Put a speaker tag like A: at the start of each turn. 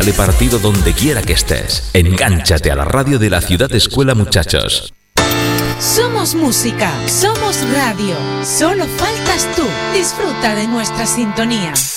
A: Dale partido donde quiera que estés. Engánchate a la radio de la Ciudad Escuela, muchachos.
B: Somos música, somos radio. Solo faltas tú. Disfruta de nuestra sintonía.